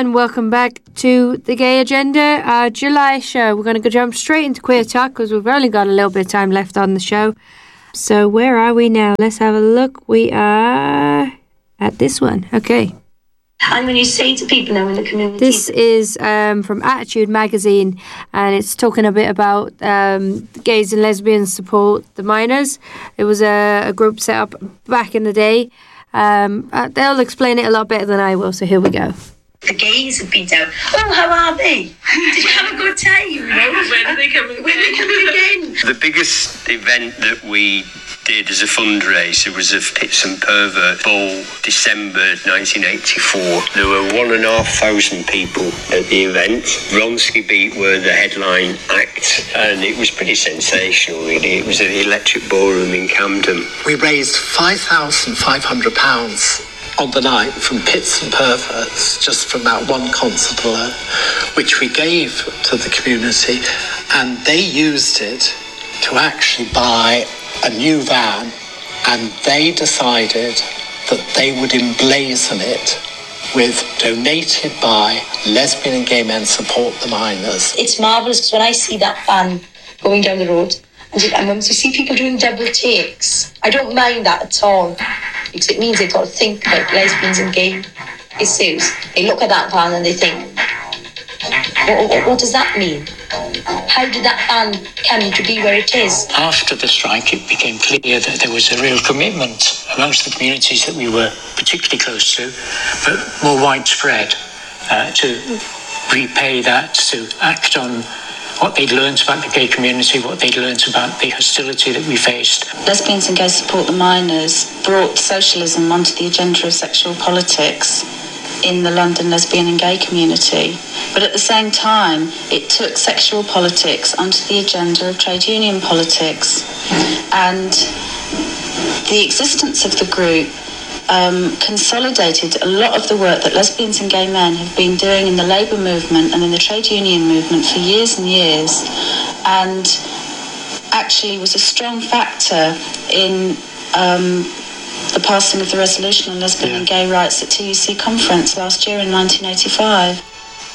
and welcome back to the Gay Agenda, our July show. We're going to jump straight into Queer Talk because we've only got a little bit of time left on the show. So where are we now? Let's have a look. We are at this one. Okay. And when you say to people now in the community... This is from Attitude Magazine, and it's talking a bit about gays and lesbians support the minors. It was a group set up back in the day. They'll explain it a lot better than I will, so here we go. The gays have been down. Oh, how are they? Did you have a good time? You know? When are they coming again? The biggest event that we did as a fundraiser was a Pits and Pervert Ball, December 1984. There were 1,500 people at the event. Ronsky Beat were the headline act, and it was pretty sensational, really. It was at the Electric Ballroom in Camden. We raised £5,500 on the night from Pits and Perverts, just from that one concert alone, which we gave to the community, and they used it to actually buy a new van, and they decided that they would emblazon it with donated by Lesbian and Gay Men Support the Minors. It's marvellous because when I see that van going down the road, and when we see people doing double takes, I don't mind that at all, because it means they've got to think about lesbians and gay issues. They look at that van and they think, what does that mean? How did that van come to be where it is? After the strike, it became clear that there was a real commitment amongst the communities that we were particularly close to, but more widespread, to repay that, to act on what they'd learned about the gay community, what they'd learned about the hostility that we faced. Lesbians and Gays Support the Minors brought socialism onto the agenda of sexual politics in the London lesbian and gay community. But at the same time, it took sexual politics onto the agenda of trade union politics. And the existence of the group consolidated a lot of the work that lesbians and gay men have been doing in the labour movement and in the trade union movement for years and years, and actually was a strong factor in the passing of the resolution on lesbian and gay rights at TUC conference last year in 1985.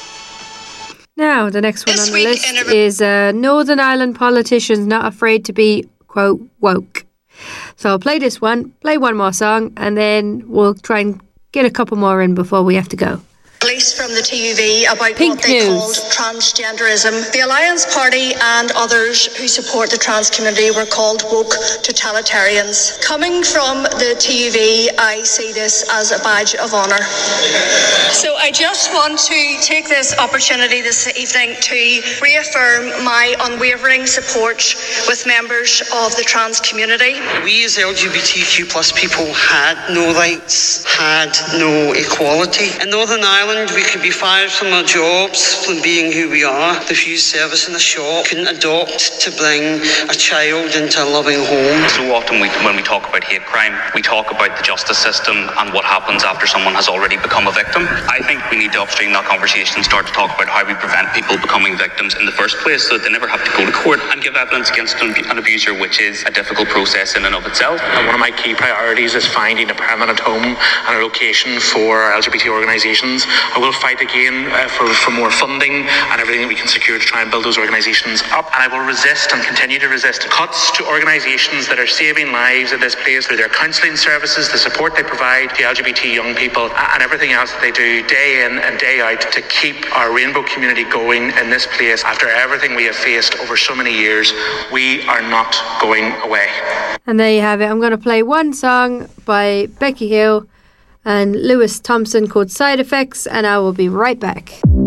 Now, the next one on the list is Northern Ireland politicians not afraid to be, quote, woke. So I'll play this one, play one more song, and then we'll try and get a couple more in before we have to go. Released from the TUV about Pink what they News. called transgenderism. The Alliance Party and others who support the trans community were called woke totalitarians. Coming from the TUV, I see this as a badge of honour. So I just want to take this opportunity this evening to reaffirm my unwavering support with members of the trans community. We as LGBTQ plus people had no rights, had no equality. In Northern Ireland, we could be fired from our jobs from being who we are, refuse service in the shop, couldn't adopt to bring a child into a loving home. So often when we talk about hate crime, we talk about the justice system and what happens after someone has already become a victim. I think we need to upstream that conversation and start to talk about how we prevent people becoming victims in the first place so that they never have to go to court and give evidence against an abuser, which is a difficult process in and of itself. And one of my key priorities is finding a permanent home and a location for LGBT organisations. I will fight again for more funding and everything that we can secure to try and build those organisations up. And I will resist and continue to resist cuts to organisations that are saving lives in this place through their counselling services, the support they provide to LGBT young people, and everything else that they do day in and day out to keep our rainbow community going in this place. After everything we have faced over so many years, we are not going away. And there you have it. I'm going to play one song by Becky Hill and Lewis Thompson called Side Effects, and I will be right back.